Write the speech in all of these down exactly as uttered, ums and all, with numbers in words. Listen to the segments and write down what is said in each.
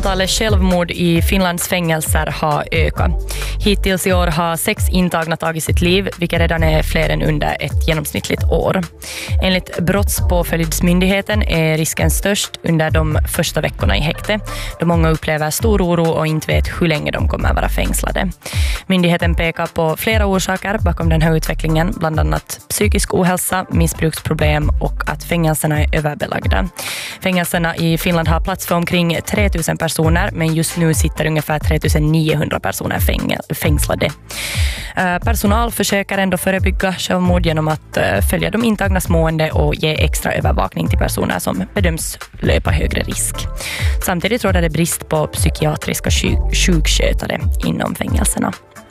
antalet självmord i Finlands fängelser har ökat. Hittills i år har sex intagna tagit sitt liv, vilket redan är fler än under ett genomsnittligt år. Enligt Brottspåföljdsmyndigheten är risken störst under de första veckorna i häkte, då många upplever stor oro och inte vet hur länge de kommer att vara fängslade. Myndigheten pekar på flera orsaker bakom den här utvecklingen, bland annat psykisk ohälsa, missbruksproblem och att fängelserna är överbelagda. Fängelserna i Finland har plats för omkring tre tusen personer, men just nu sitter ungefär tre tusen niohundra personer fäng- fängslade. Uh, personal försöker ändå förebygga självmord genom att uh, följa de intagnas mående och ge extra övervakning till personer som bedöms löpa högre risk. Samtidigt råder det brist på psykiatriska sjuk- sjukskötare inom fängelserna.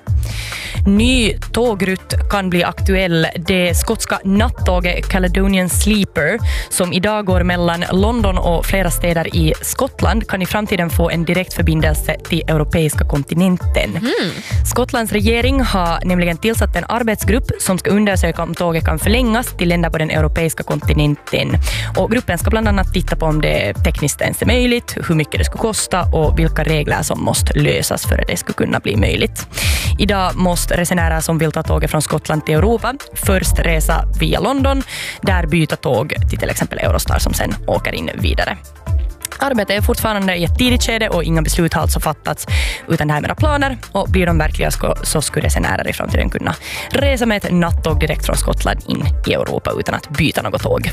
Ny tågrutt kan bli aktuell. Det skotska nattåget Caledonian Sleeper, som idag går mellan London och flera städer i Skottland, kan i framtiden få en direkt förbindelse till europeiska kontinenten. Mm. Skottlands regering har nämligen tillsatt en arbetsgrupp som ska undersöka om tåget kan förlängas till länder på den europeiska kontinenten. Och gruppen ska bland annat titta på om det tekniskt ens är möjligt, hur mycket det ska kosta och vilka regler som måste lösas för att det ska kunna bli möjligt. Idag måste resenärer som vill ta tåget från Skottland till Europa först resa via London, där byta tåg till till exempel Eurostar som sen åker in vidare. Arbetet är fortfarande i ett tidigt skede och inga beslut har alltså fattats, utan det här är mera planer, och blir de verkliga så skulle resenärer i framtiden kunna resa med ett nattåg direkt från Skottland in i Europa utan att byta något tåg.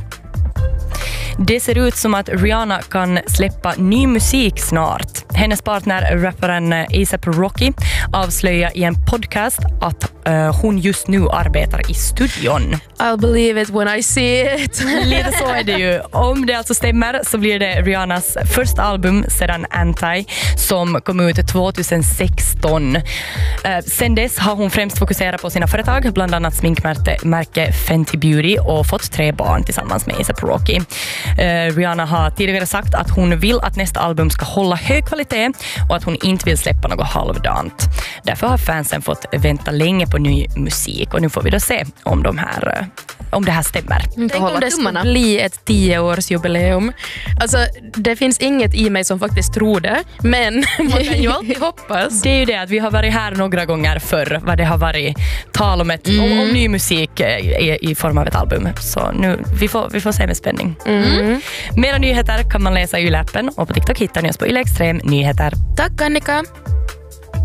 Det ser ut som att Rihanna kan släppa ny musik snart. Hennes partner, rapparen A$AP Rocky, avslöjar i en podcast att uh, hon just nu arbetar i studion. I'll believe it when I see it. Lite så är det ju. Om det alltså stämmer så blir det Rihannas första album sedan Anti, som kom ut tjugohundrasexton. Uh, sen dess har hon främst fokuserat på sina företag, bland annat sminkmärke Fenty Beauty, och fått tre barn tillsammans med A$AP Rocky. Uh, Rihanna har tidigare sagt att hon vill att nästa album ska hålla hög kvalitet och att hon inte vill släppa något halvdant. Därför har fansen fått vänta länge på ny musik, och nu får vi då se om, de här, om det här stämmer. Tänk om det skulle bli ett tioårsjubileum. Alltså, det finns inget i mig som faktiskt tror det, men man kan ju alltid hoppas. Det är ju det att vi har varit här några gånger förr, vad det har varit tal om, ett, mm. om, om ny musik i, i form av ett album. Så nu, vi får, vi får se med spänning. Mm. Mera nyheter kan man läsa i Yle-appen, och på TikTok hittar ni oss på Yle Extrem Nyheter. Tack Annika!